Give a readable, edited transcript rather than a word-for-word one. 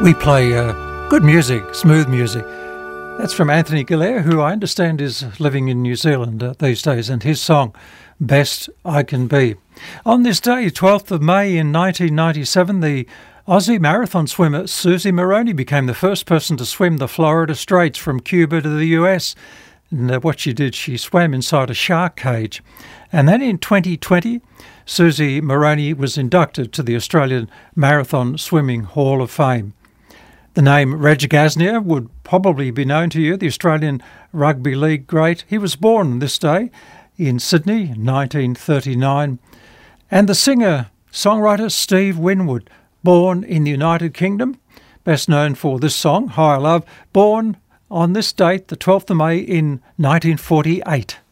We play good music, smooth music. That's from Anthony Gillere, who I understand is living in New Zealand these days, and his song, Best I Can Be. On this day, 12th of May in 1997, the Aussie marathon swimmer Susie Moroney became the first person to swim the Florida Straits from Cuba to the US. And what she did, she swam inside a shark cage. And then in 2020, Susie Moroney was inducted to the Australian Marathon Swimming Hall of Fame. The name Reg Gasnier would probably be known to you, the Australian Rugby League great. He was born this day in Sydney in 1939. And the singer-songwriter Steve Winwood, born in the United Kingdom, best known for this song, Higher Love, born on this date, the 12th of May in 1948.